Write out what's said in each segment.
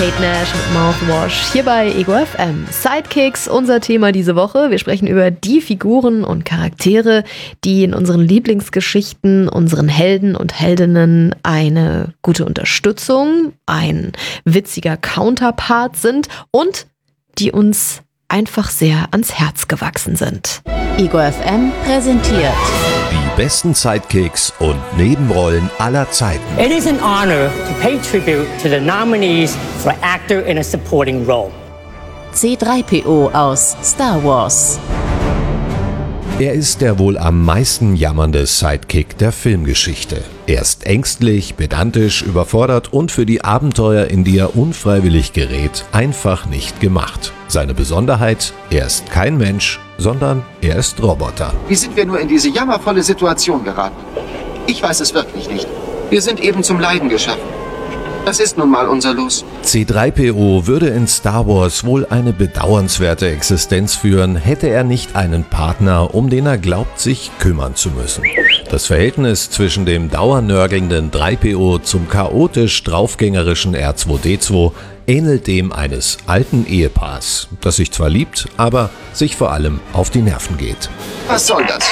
Kate Nash mit Mouthwash hier bei Ego FM. Sidekicks, unser Thema diese Woche. Wir sprechen über die Figuren und Charaktere, die in unseren Lieblingsgeschichten, unseren Helden und Heldinnen eine gute Unterstützung, ein witziger Counterpart sind und die uns einfach sehr ans Herz gewachsen sind. Ego FM präsentiert die besten Sidekicks und Nebenrollen aller Zeiten. It is an honor to pay tribute to the nominees for actor in a supporting role. C3PO aus Star Wars. Er ist der wohl am meisten jammernde Sidekick der Filmgeschichte. Er ist ängstlich, pedantisch, überfordert und für die Abenteuer, in die er unfreiwillig gerät, einfach nicht gemacht. Seine Besonderheit: Er ist kein Mensch, sondern er ist Roboter. Wie sind wir nur in diese jammervolle Situation geraten? Ich weiß es wirklich nicht. Wir sind eben zum Leiden geschaffen. Das ist nun mal unser Los. C3PO würde in Star Wars wohl eine bedauernswerte Existenz führen, hätte er nicht einen Partner, um den er glaubt, sich kümmern zu müssen. Das Verhältnis zwischen dem dauernörgelnden 3PO zum chaotisch draufgängerischen R2D2 ähnelt dem eines alten Ehepaars, das sich zwar liebt, aber sich vor allem auf die Nerven geht. Was soll das?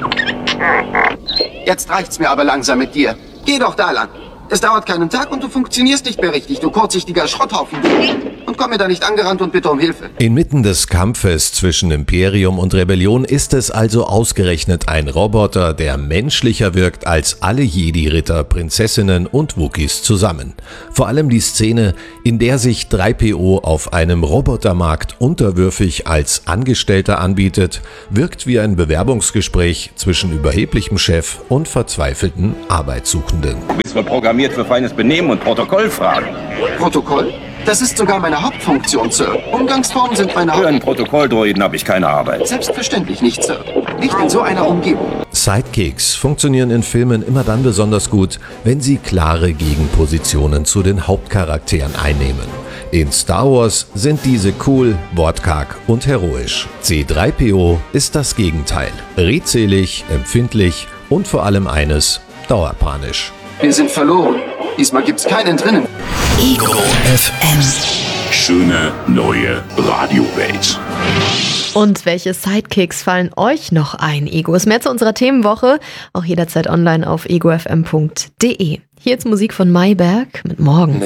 Jetzt reicht's mir aber langsam mit dir. Geh doch da lang. Es dauert keinen Tag und du funktionierst nicht mehr richtig, du kurzsichtiger Schrotthaufen. Und komm mir da nicht angerannt und bitte um Hilfe. Inmitten des Kampfes zwischen Imperium und Rebellion ist es also ausgerechnet ein Roboter, der menschlicher wirkt als alle Jedi-Ritter, Prinzessinnen und Wookiees zusammen. Vor allem die Szene, in der sich 3PO auf einem Robotermarkt unterwürfig als Angestellter anbietet, wirkt wie ein Bewerbungsgespräch zwischen überheblichem Chef und verzweifelten Arbeitssuchenden. Du bist wohl programmiert für feines Benehmen und Protokollfragen. Protokoll? Das ist sogar meine Hauptfunktion, Sir. Umgangsformen sind meine Für einen Protokolldroiden habe ich keine Arbeit. Selbstverständlich nicht, Sir. Nicht in so einer Umgebung. Sidekicks funktionieren in Filmen immer dann besonders gut, wenn sie klare Gegenpositionen zu den Hauptcharakteren einnehmen. In Star Wars sind diese cool, wortkarg und heroisch. C3PO ist das Gegenteil. Redselig, empfindlich und vor allem eines: dauerpanisch. Wir sind verloren. Diesmal gibt's keinen drinnen. Ego FM. Schöne neue Radiowelt. Und welche Sidekicks fallen euch noch ein, Egos? Mehr zu unserer Themenwoche, auch jederzeit online auf egofm.de. Hier jetzt Musik von Mayberg mit Morgen.